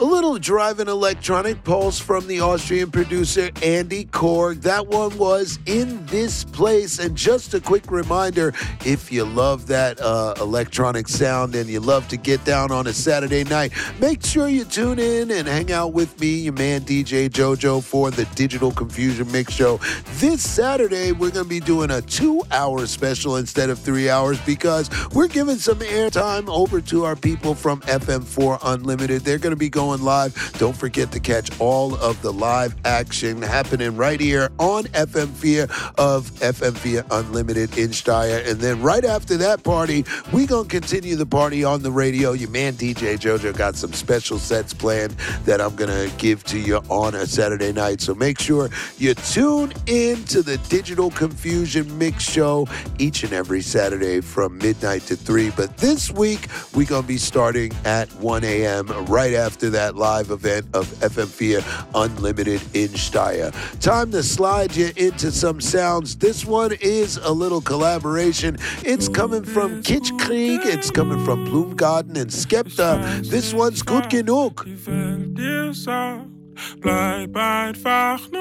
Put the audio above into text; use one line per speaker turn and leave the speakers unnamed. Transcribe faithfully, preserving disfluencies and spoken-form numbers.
A little driving electronic pulse from the Austrian producer Andy Korg. That one was In This Place. And just a quick reminder, if you love that uh, electronic sound and you love to get down on a Saturday night, make sure you tune in and hang out with me, your man D J JoJo, for the Digital Confusion Mix Show. This Saturday, we're going to be doing a two-hour special instead of three hours because we're giving some airtime over to our people from F M four Unlimited. They're going to be going live. Don't forget to catch all of the live action happening right here on F M four of F M four Unlimited in Steyr. And then right after that party, we going to continue the party on the radio. Your man D J JoJo got some special sets planned that I'm going to give to you on a Saturday night. So make sure you tune in to the Digital Confusion Mix Show each and every Saturday from midnight to three. But this week, we're going to be starting at one a.m. right after that live event of F M four Unlimited in Steyr. Time to slide you into some sounds. This one is a little collaboration. It's coming from Kitschkrieg. It's coming from Bloomgarden and Skepta. This one's Gut Genug.
Bleib einfach nur